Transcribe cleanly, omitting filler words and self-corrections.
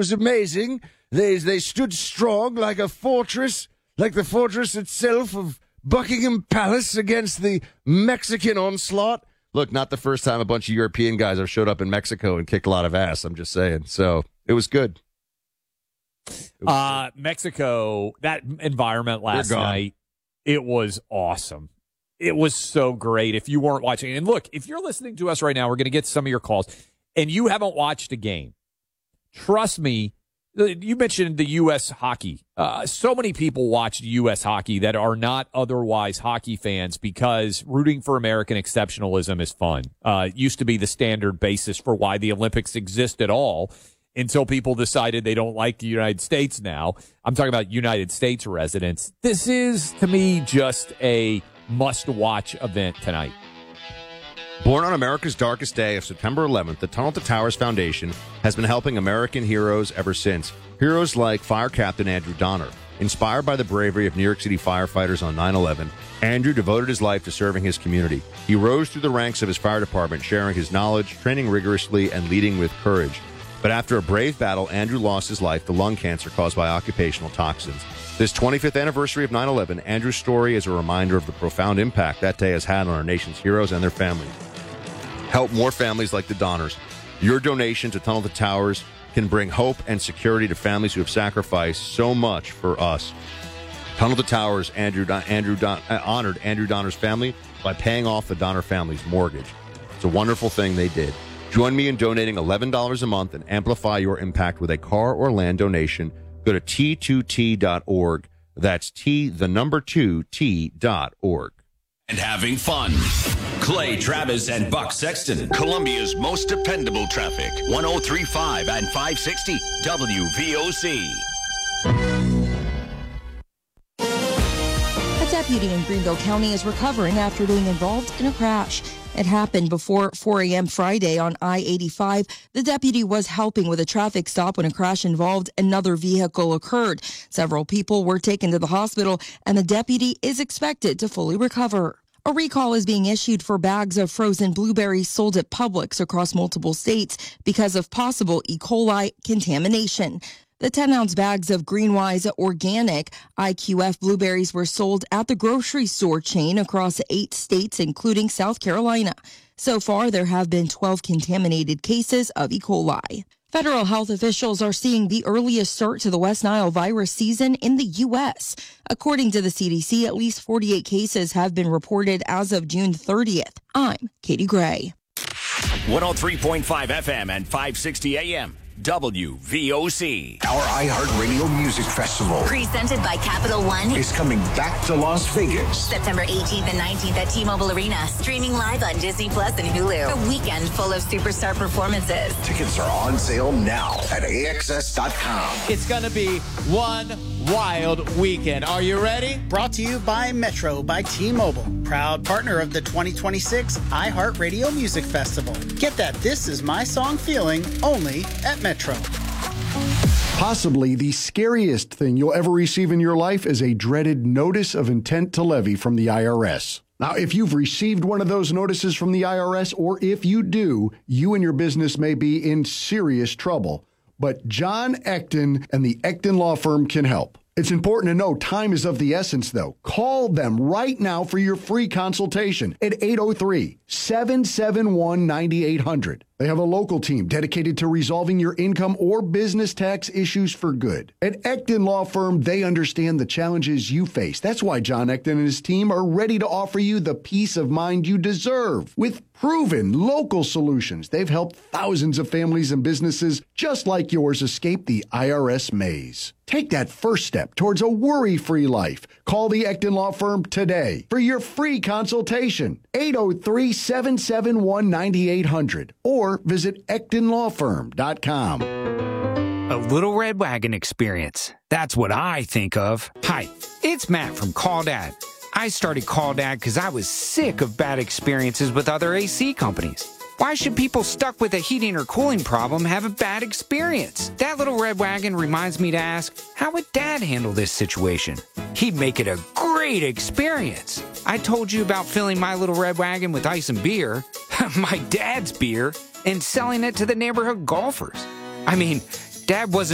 was amazing. They stood strong like a fortress, like the fortress itself of Buckingham Palace against the Mexican onslaught. Look, not the first time a bunch of European guys have showed up in Mexico and kicked a lot of ass. I'm just saying. So it was good. Mexico, that environment last night, it was awesome. It was so great. If you weren't watching, and look, if you're listening to us right now, we're going to get some of your calls, and you haven't watched a game, trust me, you mentioned the U.S. hockey. So many people watch U.S. hockey that are not otherwise hockey fans because rooting for American exceptionalism is fun. It used to be the standard basis for why the Olympics exist at all until people decided they don't like the United States now. I'm talking about United States residents. This is, to me, just a must-watch event tonight. Born on America's darkest day of September 11th, the Tunnel to Towers Foundation has been helping American heroes ever since. Heroes like Fire Captain Andrew Donner. Inspired by the bravery of New York City firefighters on 9/11, Andrew devoted his life to serving his community. He rose through the ranks of his fire department, sharing his knowledge, training rigorously, and leading with courage. But after a brave battle, Andrew lost his life to lung cancer caused by occupational toxins. This 25th anniversary of 9/11, Andrew's story is a reminder of the profound impact that day has had on our nation's heroes and their families. Help more families like the Donners. Your donation to Tunnel to Towers can bring hope and security to families who have sacrificed so much for us. Tunnel to Towers honored Andrew Donner's family by paying off the Donner family's mortgage. It's a wonderful thing they did. Join me in donating $11 a month and amplify your impact with a car or land donation. Go to T2T.org. That's T2T.org. And having fun. Clay Travis and Buck Sexton. Columbia's most dependable traffic. 103.5 and 560 WVOC. A deputy in Greenville County is recovering after being involved in a crash. It happened before 4 a.m. Friday on I-85. The deputy was helping with a traffic stop when a crash involved another vehicle occurred. Several people were taken to the hospital, and the deputy is expected to fully recover. A recall is being issued for bags of frozen blueberries sold at Publix across multiple states because of possible E. coli contamination. The 10-ounce bags of Greenwise organic IQF blueberries were sold at the grocery store chain across 8 states, including South Carolina. So far, there have been 12 contaminated cases of E. coli. Federal health officials are seeing the earliest start to the West Nile virus season in the U.S. According to the CDC, at least 48 cases have been reported as of June 30th. I'm Katie Gray. 103.5 FM and 560 AM. WVOC. Our iHeartRadio Music Festival presented by Capital One is coming back to Las Vegas. September 18th and 19th at T-Mobile Arena. Streaming live on Disney Plus and Hulu. A weekend full of superstar performances. Tickets are on sale now at AXS.com. It's going to be one wild weekend. Are you ready? Brought to you by Metro by T-Mobile. Proud partner of the 2026 iHeartRadio Music Festival. Get that This Is My Song feeling only at Metro. Possibly the scariest thing you'll ever receive in your life is a dreaded notice of intent to levy from the IRS. Now, if you've received one of those notices from the IRS, or if you do, you and your business may be in serious trouble. But John Ecton and the Ecton Law Firm can help. It's important to know time is of the essence, though. Call them right now for your free consultation at 803-771-9800. They have a local team dedicated to resolving your income or business tax issues for good. At Ecton Law Firm, they understand the challenges you face. That's why John Ecton and his team are ready to offer you the peace of mind you deserve. With proven local solutions, they've helped thousands of families and businesses just like yours escape the IRS maze. Take that first step towards a worry-free life. Call the Ecton Law Firm today for your free consultation. 803-771-9800 or visit EctonLawFirm.com. A Little Red Wagon experience. That's what I think of. Hi, it's Matt from Call Dad. I started Call Dad because I was sick of bad experiences with other AC companies. Why should people stuck with a heating or cooling problem have a bad experience? That Little Red Wagon reminds me to ask, how would Dad handle this situation? He'd make it a great experience. I told you about filling my Little Red Wagon with ice and beer, my dad's beer, and selling it to the neighborhood golfers. I mean, Dad wasn't